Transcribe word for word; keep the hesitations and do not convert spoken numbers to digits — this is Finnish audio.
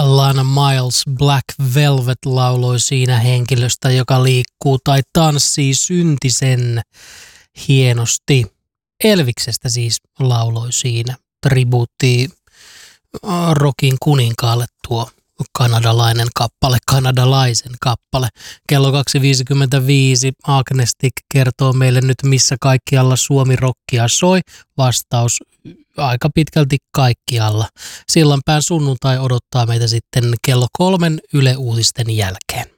Lana Miles Black Velvet lauloi siinä henkilöstä, joka liikkuu tai tanssii syntisen hienosti. Elviksestä siis lauloi siinä. Tribuutti rockin kuninkaalle tuo kanadalainen kappale, kanadalaisen kappale. Kello kaksi viisikymmentäviisi Agnestik kertoo meille nyt, missä kaikkialla Suomi rockia soi. Vastaus aika pitkälti kaikkialla. Sillanpään sunnuntai odottaa meitä sitten kello kolmen Yle Uutisten jälkeen.